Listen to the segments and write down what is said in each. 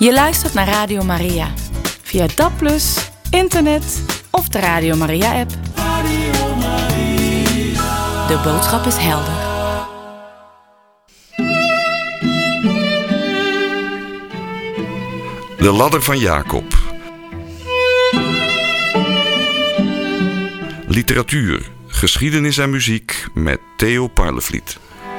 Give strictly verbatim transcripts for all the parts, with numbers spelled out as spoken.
Je luistert naar Radio Maria. Via D A B plus, internet of de Radio Maria-app. Radio Maria. De boodschap is helder. De ladder van Jacob. Literatuur, geschiedenis en muziek met Theo Parlevliet.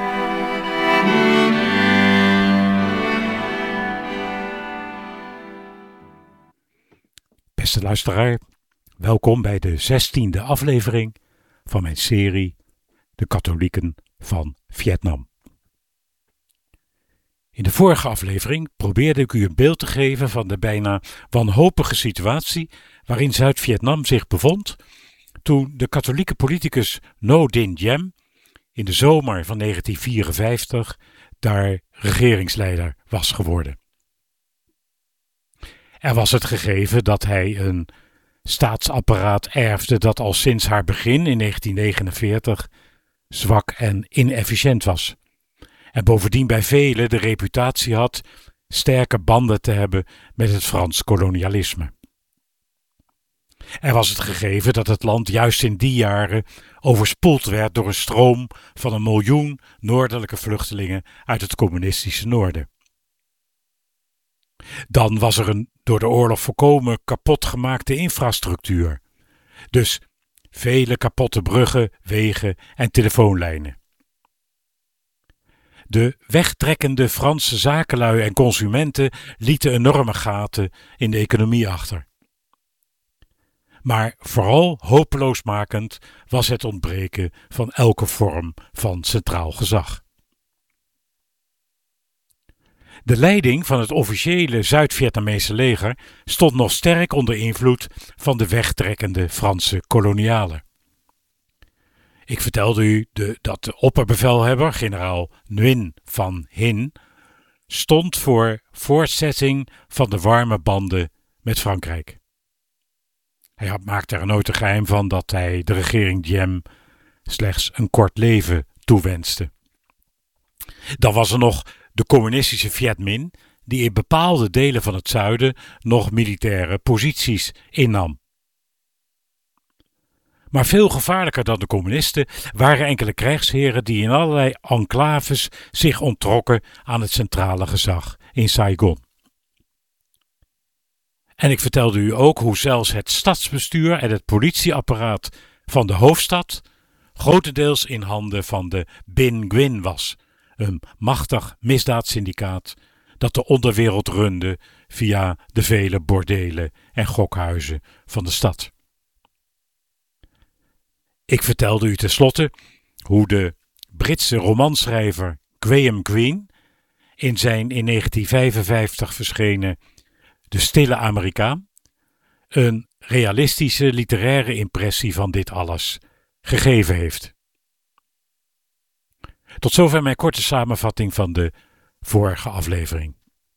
Beste luisteraar, welkom bij de zestiende aflevering van mijn serie De Katholieken van Vietnam. In de vorige aflevering probeerde ik u een beeld te geven van de bijna wanhopige situatie waarin Zuid-Vietnam zich bevond toen de katholieke politicus Ngo Dinh Diem in de zomer van negentien vierenvijftig daar regeringsleider was geworden. Er was het gegeven dat hij een staatsapparaat erfde dat al sinds haar begin in negentien negenenveertig zwak en inefficiënt was. En bovendien bij velen de reputatie had sterke banden te hebben met het Frans kolonialisme. Er was het gegeven dat het land juist in die jaren overspoeld werd door een stroom van een miljoen noordelijke vluchtelingen uit het communistische noorden. Dan was er een door de oorlog volkomen kapot gemaakte infrastructuur. Dus vele kapotte bruggen, wegen en telefoonlijnen. De wegtrekkende Franse zakenlui en consumenten lieten enorme gaten in de economie achter. Maar vooral hopeloosmakend was het ontbreken van elke vorm van centraal gezag. De leiding van het officiële Zuid-Vietnamese leger stond nog sterk onder invloed van de wegtrekkende Franse kolonialen. Ik vertelde u de, dat de opperbevelhebber, generaal Nguyen Van Hinh, stond voor voortzetting van de warme banden met Frankrijk. Hij maakte er nooit een geheim van dat hij de regering Diem slechts een kort leven toewenste. Dan was er nog de communistische Viet Minh, die in bepaalde delen van het zuiden nog militaire posities innam. Maar veel gevaarlijker dan de communisten waren enkele krijgsheren die in allerlei enclaves zich onttrokken aan het centrale gezag in Saigon. En ik vertelde u ook hoe zelfs het stadsbestuur en het politieapparaat van de hoofdstad grotendeels in handen van de Binh Nguyen was, een machtig misdaadsyndicaat dat de onderwereld runde via de vele bordelen en gokhuizen van de stad. Ik vertelde u tenslotte hoe de Britse romanschrijver Graham Greene in zijn in negentien vijfenvijftig verschenen De Stille Amerikaan een realistische literaire impressie van dit alles gegeven heeft. Tot zover mijn korte samenvatting van de vorige aflevering.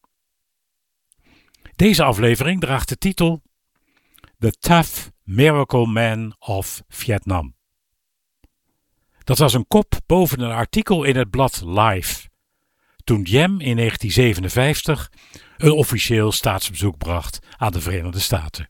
Deze aflevering draagt de titel The Tough Miracle Man of Vietnam. Dat was een kop boven een artikel in het blad Life, toen Diem in negentien zevenenvijftig een officieel staatsbezoek bracht aan de Verenigde Staten.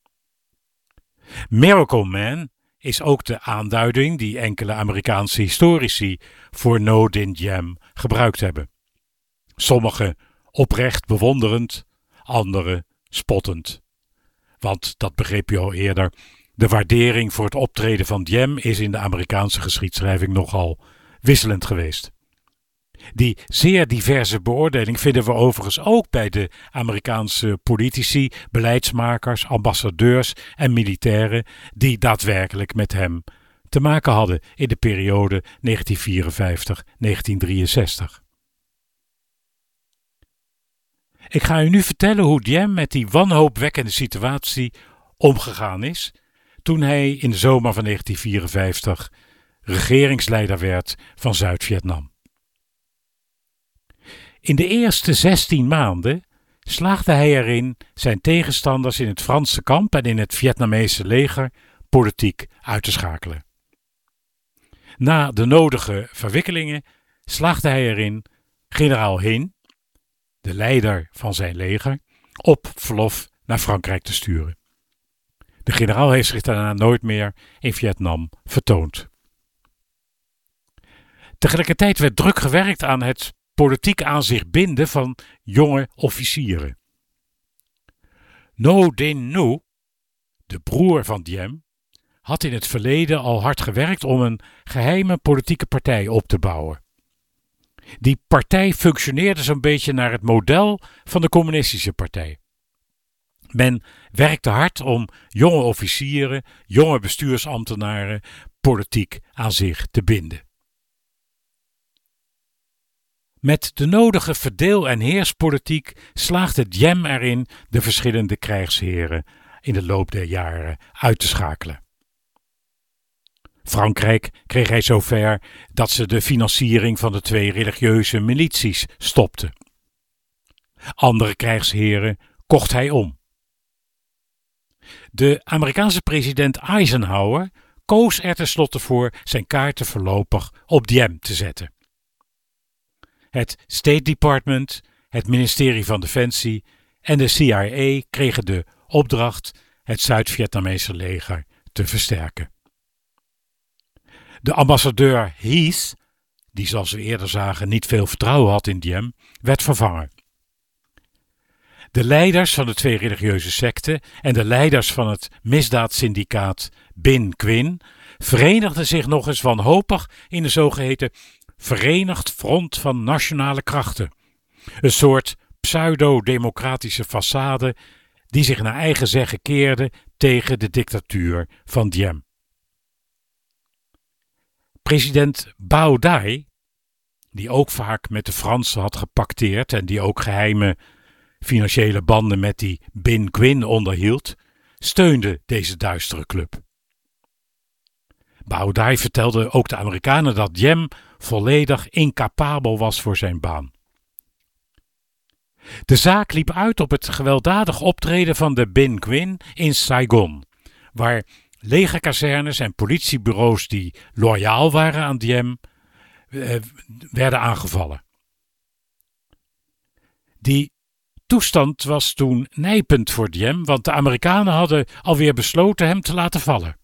Miracle Man is ook de aanduiding die enkele Amerikaanse historici voor Ngo Dinh Diem gebruikt hebben. Sommigen oprecht bewonderend, anderen spottend. Want, dat begreep je al eerder, de waardering voor het optreden van Diem is in de Amerikaanse geschiedschrijving nogal wisselend geweest. Die zeer diverse beoordeling vinden we overigens ook bij de Amerikaanse politici, beleidsmakers, ambassadeurs en militairen die daadwerkelijk met hem te maken hadden in de periode negentien vierenvijftig tot negentien drieënzestig. Ik ga u nu vertellen hoe Diem met die wanhoopwekkende situatie omgegaan is toen hij in de zomer van negentien vierenvijftig regeringsleider werd van Zuid-Vietnam. In de eerste zestien maanden slaagde hij erin zijn tegenstanders in het Franse kamp en in het Vietnamese leger politiek uit te schakelen. Na de nodige verwikkelingen slaagde hij erin generaal Hinh, de leider van zijn leger, op verlof naar Frankrijk te sturen. De generaal heeft zich daarna nooit meer in Vietnam vertoond. Tegelijkertijd werd druk gewerkt aan het politiek aan zich binden van jonge officieren. Ngo Dinh Nu, de broer van Diem, had in het verleden al hard gewerkt om een geheime politieke partij op te bouwen. Die partij functioneerde zo'n beetje naar het model van de communistische partij. Men werkte hard om jonge officieren, jonge bestuursambtenaren politiek aan zich te binden. Met de nodige verdeel- en heerspolitiek slaagde Diem erin de verschillende krijgsheren in de loop der jaren uit te schakelen. Frankrijk kreeg hij zover dat ze de financiering van de twee religieuze milities stopten. Andere krijgsheren kocht hij om. De Amerikaanse president Eisenhower koos er tenslotte voor zijn kaarten voorlopig op Diem te zetten. Het State Department, het ministerie van Defensie en de C I A kregen de opdracht het Zuid-Vietnamese leger te versterken. De ambassadeur Heath, die zoals we eerder zagen niet veel vertrouwen had in Diem, werd vervangen. De leiders van de twee religieuze secten en de leiders van het misdaadsyndicaat Binh Quin verenigden zich nog eens wanhopig in de zogeheten Verenigd Front van Nationale Krachten. Een soort pseudo-democratische façade die zich naar eigen zeggen keerde tegen de dictatuur van Diem. President Bao Dai, die ook vaak met de Fransen had gepacteerd en die ook geheime financiële banden met die Binh Quin onderhield, steunde deze duistere club. Bao Dai vertelde ook de Amerikanen dat Diem volledig incapabel was voor zijn baan. De zaak liep uit op het gewelddadig optreden van de Binh Quin in Saigon, waar legerkazernes en politiebureaus die loyaal waren aan Diem eh, werden aangevallen. Die toestand was toen nijpend voor Diem, want de Amerikanen hadden alweer besloten hem te laten vallen.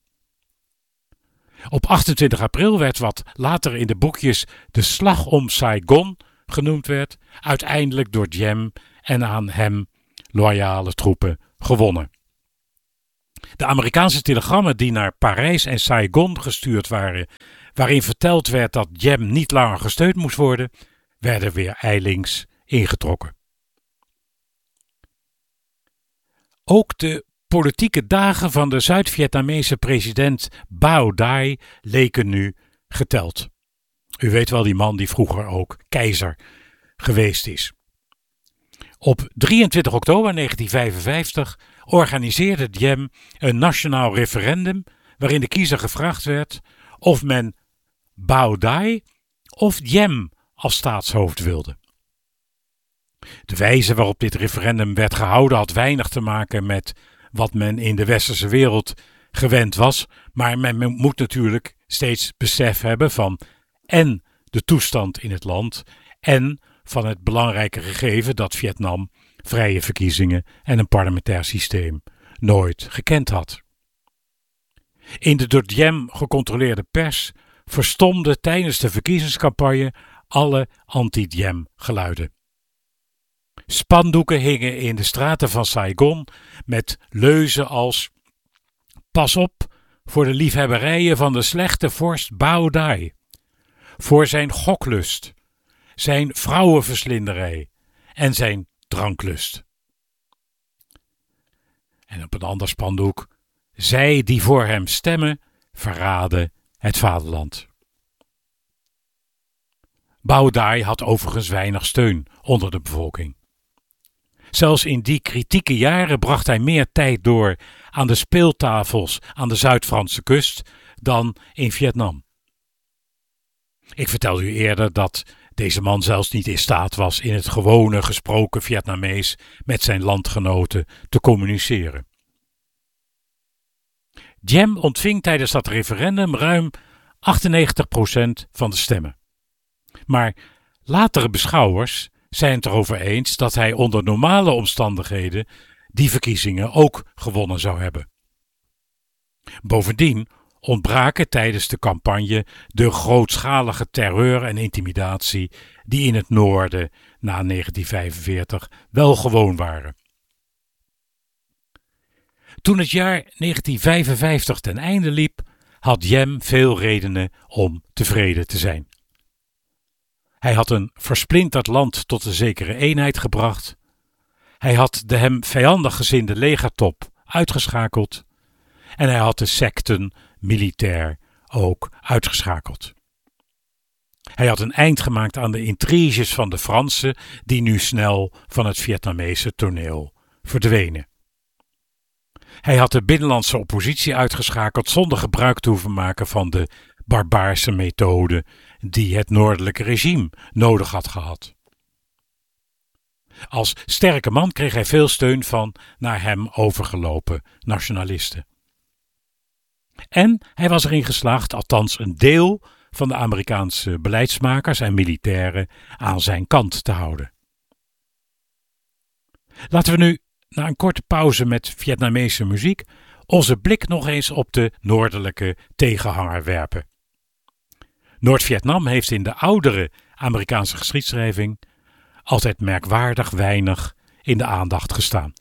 Op achtentwintig april werd wat later in de boekjes de Slag om Saigon genoemd werd, uiteindelijk door Diem en aan hem loyale troepen gewonnen. De Amerikaanse telegrammen die naar Parijs en Saigon gestuurd waren, waarin verteld werd dat Diem niet langer gesteund moest worden, werden weer ijlings ingetrokken. Ook de politieke dagen van de Zuid-Vietnamese president Bao Dai leken nu geteld. U weet wel, die man die vroeger ook keizer geweest is. Op drieëntwintig oktober negentien vijfenvijftig organiseerde Diem een nationaal referendum waarin de kiezer gevraagd werd of men Bao Dai of Diem als staatshoofd wilde. De wijze waarop dit referendum werd gehouden had weinig te maken met wat men in de westerse wereld gewend was, maar men moet natuurlijk steeds besef hebben van en de toestand in het land en van het belangrijke gegeven dat Vietnam vrije verkiezingen en een parlementair systeem nooit gekend had. In de door Diem gecontroleerde pers verstomde tijdens de verkiezingscampagne alle anti-Diem geluiden. Spandoeken hingen in de straten van Saigon met leuzen als "Pas op voor de liefhebberijen van de slechte vorst Bao Dai, voor zijn goklust, zijn vrouwenverslinderij en zijn dranklust." En op een ander spandoek: "Zij die voor hem stemmen, verraden het vaderland." Bao Dai had overigens weinig steun onder de bevolking. Zelfs in die kritieke jaren bracht hij meer tijd door aan de speeltafels aan de Zuid-Franse kust dan in Vietnam. Ik vertelde u eerder dat deze man zelfs niet in staat was in het gewone gesproken Vietnamees met zijn landgenoten te communiceren. Diem ontving tijdens dat referendum ruim achtennegentig procent van de stemmen. Maar latere beschouwers zijn het erover eens dat hij onder normale omstandigheden die verkiezingen ook gewonnen zou hebben. Bovendien ontbraken tijdens de campagne de grootschalige terreur en intimidatie die in het noorden na negentien vijfenveertig wel gewoon waren. Toen het jaar negentien vijfenvijftig ten einde liep, had Diem veel redenen om tevreden te zijn. Hij had een versplinterd land tot een zekere eenheid gebracht. Hij had de hem vijandig gezinde legertop uitgeschakeld. En hij had de secten militair ook uitgeschakeld. Hij had een eind gemaakt aan de intriges van de Fransen, die nu snel van het Vietnamese toneel verdwenen. Hij had de binnenlandse oppositie uitgeschakeld zonder gebruik te hoeven maken van de barbaarse methode die het noordelijke regime nodig had gehad. Als sterke man kreeg hij veel steun van naar hem overgelopen nationalisten. En hij was erin geslaagd althans een deel van de Amerikaanse beleidsmakers en militairen aan zijn kant te houden. Laten we nu, na een korte pauze met Vietnamese muziek, onze blik nog eens op de noordelijke tegenhanger werpen. Noord-Vietnam heeft in de oudere Amerikaanse geschiedschrijving altijd merkwaardig weinig in de aandacht gestaan.